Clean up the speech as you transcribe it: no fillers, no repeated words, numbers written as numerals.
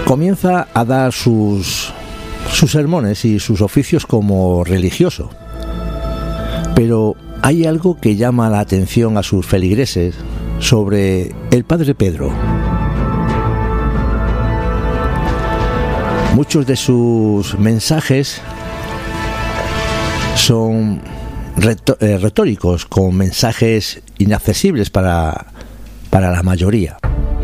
comienza a dar sus sermones y sus oficios como religioso. Pero hay algo que llama la atención a sus feligreses sobre el Padre Pedro. Muchos de sus mensajes son retóricos, con mensajes inaccesibles para la mayoría.